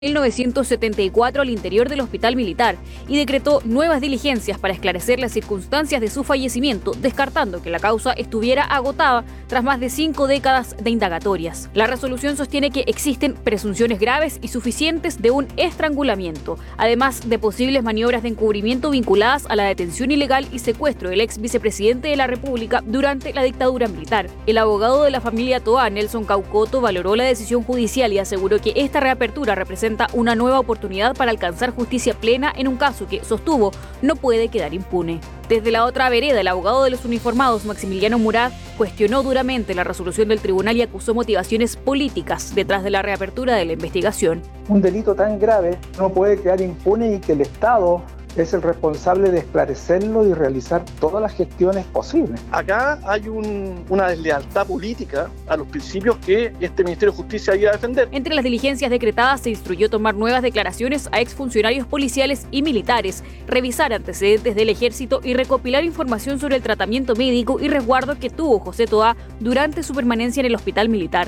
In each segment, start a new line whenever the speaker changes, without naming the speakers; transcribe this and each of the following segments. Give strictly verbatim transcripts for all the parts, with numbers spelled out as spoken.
mil novecientos setenta y cuatro al interior del hospital militar y decretó nuevas diligencias para esclarecer las circunstancias de su fallecimiento, descartando que la causa estuviera agotada tras más de cinco décadas de indagatorias. La resolución sostiene que existen presunciones graves y suficientes de un estrangulamiento, además de posibles maniobras de encubrimiento vinculadas a la detención ilegal y secuestro del ex vicepresidente de la República durante la dictadura militar. El abogado de la familia Toá, Nelson Caucoto, valoró la decisión judicial y aseguró que esta reapertura representa una nueva oportunidad para alcanzar justicia plena en un caso que, sostuvo, no puede quedar impune. Desde la otra vereda, el abogado de los uniformados, Maximiliano Murat, cuestionó duramente la resolución del tribunal y acusó motivaciones políticas detrás de la reapertura de la investigación.
Un delito tan grave no puede quedar impune y que el Estado es el responsable de esclarecerlo y realizar todas las gestiones posibles.
Acá hay un, una deslealtad política a los principios que este Ministerio de Justicia iba a defender.
Entre las diligencias decretadas se instruyó tomar nuevas declaraciones a exfuncionarios policiales y militares, revisar antecedentes del ejército y recopilar información sobre el tratamiento médico y resguardo que tuvo José Toá durante su permanencia en el hospital militar.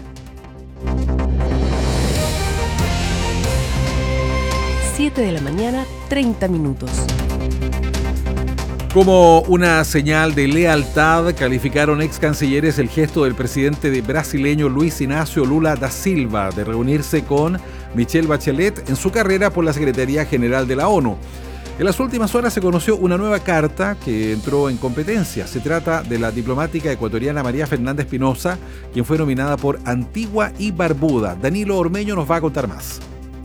siete de la mañana, treinta minutos.
Como una señal de lealtad, calificaron ex cancilleres el gesto del presidente brasileño Luis Inácio Lula da Silva de reunirse con Michelle Bachelet en su carrera por la Secretaría General de la ONU. En las últimas horas se conoció una nueva carta que entró en competencia. Se trata de la diplomática ecuatoriana María Fernanda Espinosa, quien fue nominada por Antigua y Barbuda. Danilo Ormeño nos va a contar más.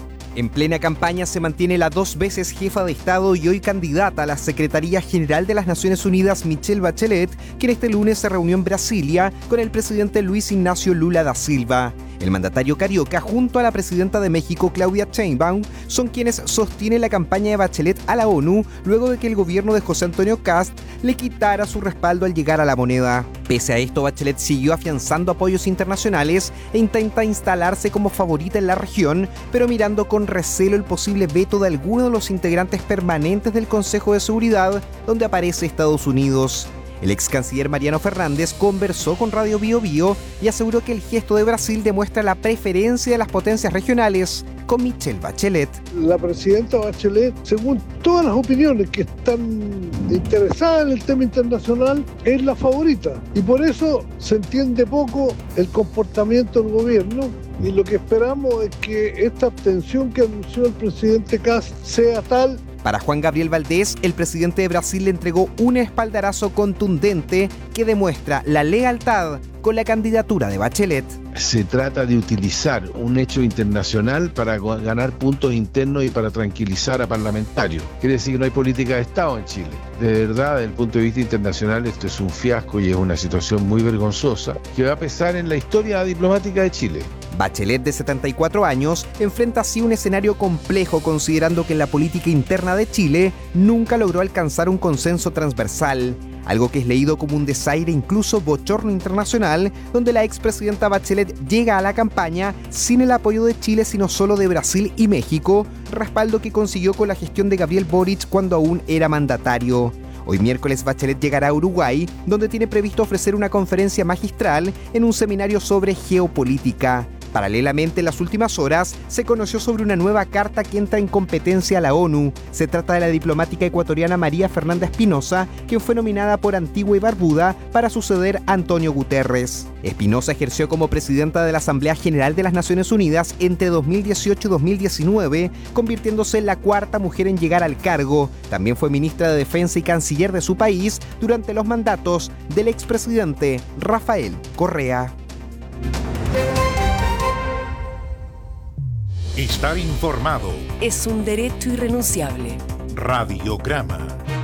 En plena campaña se mantiene la dos veces jefa de Estado y hoy candidata a la Secretaría General de las Naciones Unidas, Michelle Bachelet, quien este lunes se reunió en Brasilia con el presidente Luis Ignacio Lula da Silva. El mandatario carioca, junto a la presidenta de México, Claudia Sheinbaum, son quienes sostienen la campaña de Bachelet a la ONU luego de que el gobierno de José Antonio Kast le quitara su respaldo al llegar a la moneda. Pese a esto, Bachelet siguió afianzando apoyos internacionales e intenta instalarse como favorita en la región, pero mirando con recelo el posible veto de alguno de los integrantes permanentes del Consejo de Seguridad, donde aparece Estados Unidos. El ex canciller Mariano Fernández conversó con Radio Bio Bio y aseguró que el gesto de Brasil demuestra la preferencia de las potencias regionales con Michelle Bachelet.
La presidenta Bachelet, según todas las opiniones que están interesadas en el tema internacional, es la favorita. Y por eso se entiende poco el comportamiento del gobierno. Y lo que esperamos es que esta abstención que anunció el presidente Kast sea tal.
Para Juan Gabriel Valdés, el presidente de Brasil le entregó un espaldarazo contundente que demuestra la lealtad con la candidatura de Bachelet.
Se trata de utilizar un hecho internacional para ganar puntos internos y para tranquilizar a parlamentarios. Quiere decir que no hay política de Estado en Chile. De verdad, desde el punto de vista internacional, esto es un fiasco y es una situación muy vergonzosa que va a pesar en la historia diplomática de Chile.
Bachelet, de setenta y cuatro años, enfrenta así un escenario complejo considerando que en la política interna de Chile nunca logró alcanzar un consenso transversal, algo que es leído como un desaire, incluso bochorno internacional, donde la expresidenta Bachelet llega a la campaña sin el apoyo de Chile, sino solo de Brasil y México, respaldo que consiguió con la gestión de Gabriel Boric cuando aún era mandatario. Hoy miércoles Bachelet llegará a Uruguay, donde tiene previsto ofrecer una conferencia magistral en un seminario sobre geopolítica. Paralelamente, en las últimas horas, se conoció sobre una nueva carta que entra en competencia a la ONU. Se trata de la diplomática ecuatoriana María Fernanda Espinosa, quien fue nominada por Antigua y Barbuda para suceder a Antonio Guterres. Espinosa ejerció como presidenta de la Asamblea General de las Naciones Unidas entre dos mil dieciocho y dos mil diecinueve, convirtiéndose en la cuarta mujer en llegar al cargo. También fue ministra de Defensa y canciller de su país durante los mandatos del expresidente Rafael Correa.
Estar informado
es un derecho irrenunciable.
Radiograma.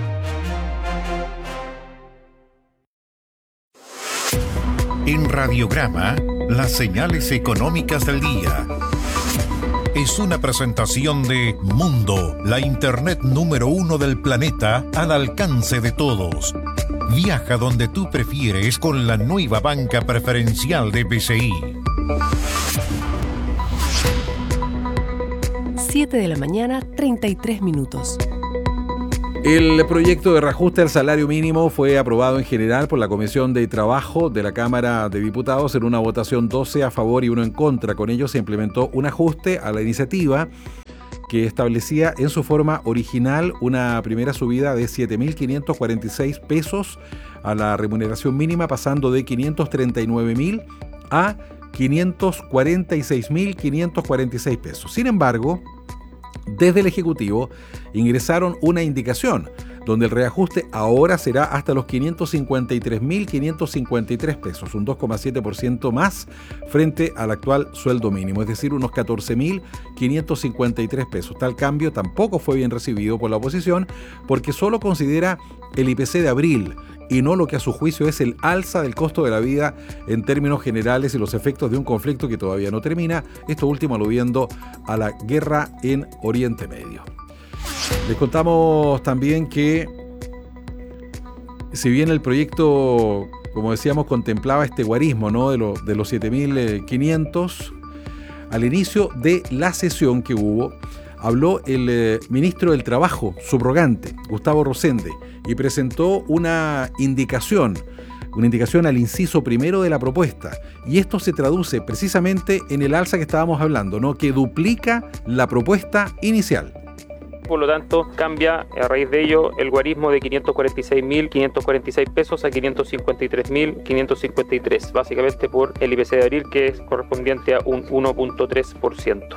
En Radiograma, las señales económicas del día. Es una presentación de Mundo, la internet número uno del planeta al alcance de todos. Viaja donde tú prefieres con la nueva banca preferencial de B C I.
siete de la mañana, treinta y tres minutos.
El proyecto de reajuste al salario mínimo fue aprobado en general por la Comisión de Trabajo de la Cámara de Diputados en una votación doce a favor y uno en contra. Con ello se implementó un ajuste a la iniciativa que establecía en su forma original una primera subida de siete mil quinientos cuarenta y seis pesos a la remuneración mínima, pasando de quinientos treinta y nueve mil a quinientos cuarenta y seis mil quinientos cuarenta y seis pesos. Sin embargo, desde el Ejecutivo ingresaron una indicación donde el reajuste ahora será hasta los quinientos cincuenta y tres mil quinientos cincuenta y tres pesos, un dos coma siete por ciento más frente al actual sueldo mínimo, es decir, unos catorce mil quinientos cincuenta y tres pesos. Tal cambio tampoco fue bien recibido por la oposición porque solo considera el I P C de abril y no lo que a su juicio es el alza del costo de la vida en términos generales y los efectos de un conflicto que todavía no termina, esto último aludiendo a la guerra en Oriente Medio. Les contamos también que si bien el proyecto, como decíamos, contemplaba este guarismo, ¿no?, de, lo, de los siete mil quinientos, al inicio de la sesión que hubo, habló el eh, ministro del Trabajo subrogante, Gustavo Rosende, y presentó una indicación, una indicación al inciso primero de la propuesta. Y esto se traduce precisamente en el alza que estábamos hablando, ¿no?, que duplica la propuesta inicial.
Por lo tanto, cambia a raíz de ello el guarismo de quinientos cuarenta y seis mil quinientos cuarenta y seis pesos a quinientos cincuenta y tres mil quinientos cincuenta y tres, básicamente por el I P C de abril, que es correspondiente a un uno punto tres por ciento.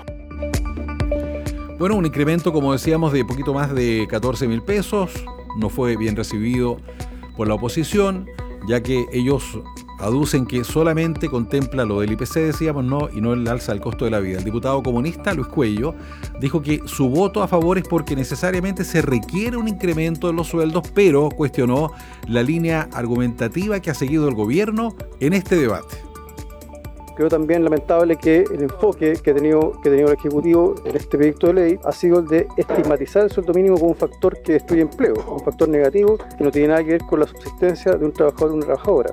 Bueno, un incremento, como decíamos, de poquito más de catorce mil pesos. No fue bien recibido por la oposición, ya que ellos aducen que solamente contempla lo del I P C, decíamos, no, y no el alza del costo de la vida. El diputado comunista Luis Cuello dijo que su voto a favor es porque necesariamente se requiere un incremento en los sueldos, pero cuestionó la línea argumentativa que ha seguido el gobierno en este debate.
Creo también lamentable que el enfoque que ha tenido, que ha tenido el Ejecutivo en este proyecto de ley ha sido el de estigmatizar el sueldo mínimo como un factor que destruye empleo, un factor negativo que no tiene nada que ver con la subsistencia de un trabajador o una trabajadora.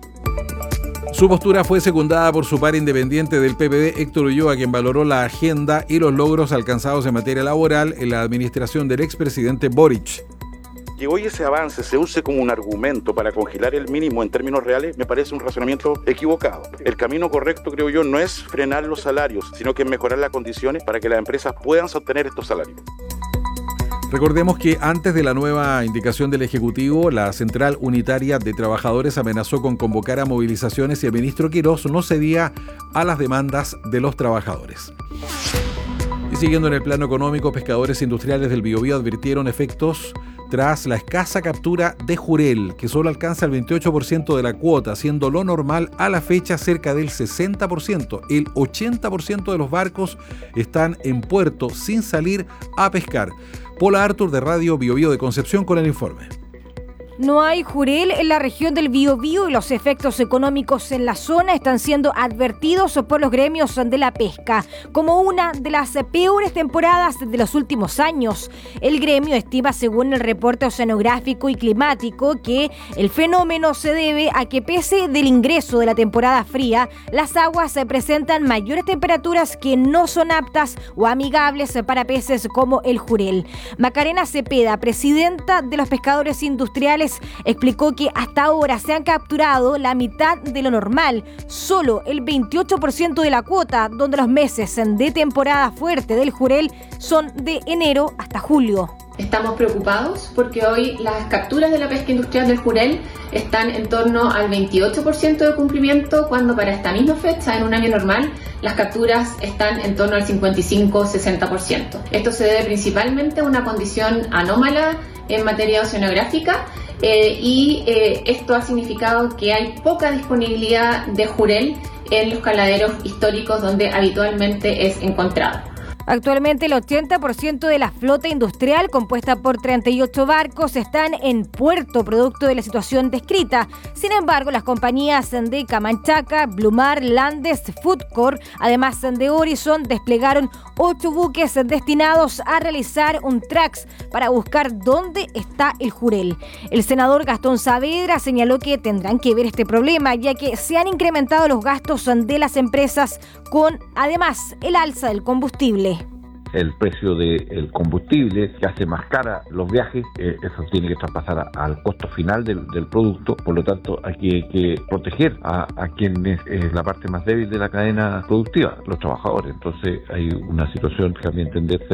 Su postura fue secundada por su par independiente del P P D, Héctor Ulloa, quien valoró la agenda y los logros alcanzados en materia laboral en la administración del expresidente Boric.
Que hoy ese avance se use como un argumento para congelar el mínimo en términos reales me parece un razonamiento equivocado. El camino correcto, creo yo, no es frenar los salarios, sino que es mejorar las condiciones para que las empresas puedan sostener estos salarios.
Recordemos que antes de la nueva indicación del Ejecutivo, la Central Unitaria de Trabajadores amenazó con convocar a movilizaciones y el ministro Quirós no cedía a las demandas de los trabajadores. Y siguiendo en el plano económico, pescadores industriales del Biobío advirtieron efectos tras la escasa captura de jurel, que solo alcanza el veintiocho por ciento de la cuota, siendo lo normal a la fecha cerca del sesenta por ciento. El ochenta por ciento de los barcos están en puerto sin salir a pescar. Paula Artur de Radio Biobío de Concepción con el informe.
No hay jurel en la región del Biobío y los efectos económicos en la zona están siendo advertidos por los gremios de la pesca como una de las peores temporadas de los últimos años. El gremio estima, según el reporte oceanográfico y climático, que el fenómeno se debe a que pese del ingreso de la temporada fría, las aguas se presentan mayores temperaturas que no son aptas o amigables para peces como el jurel. Macarena Cepeda, presidenta de los pescadores industriales, explicó que hasta ahora se han capturado la mitad de lo normal, solo el veintiocho por ciento de la cuota, donde los meses de temporada fuerte del jurel son de enero hasta julio.
Estamos preocupados porque hoy las capturas de la pesca industrial del jurel están en torno al veintiocho por ciento de cumplimiento, cuando para esta misma fecha, en un año normal, las capturas están en torno al cincuenta y cinco a sesenta por ciento. Esto se debe principalmente a una condición anómala en materia oceanográfica, eh, y eh, esto ha significado que hay poca disponibilidad de jurel en los caladeros históricos donde habitualmente es encontrado.
Actualmente el ochenta por ciento de la flota industrial, compuesta por treinta y ocho barcos, están en puerto producto de la situación descrita. Sin embargo, las compañías de Camanchaca, Blumar, Landes, Foodcorp, además de Horizon, desplegaron ocho buques destinados a realizar un trax para buscar dónde está el jurel. El senador Gastón Saavedra señaló que tendrán que ver este problema, ya que se han incrementado los gastos de las empresas con, además, el alza del combustible.
el precio del combustible, que hace más cara los viajes, eh, eso tiene que traspasar a, al costo final del, del producto. Por lo tanto, aquí hay que proteger a, a quien es, es la parte más débil de la cadena productiva, los trabajadores. Entonces hay una situación que a mi entender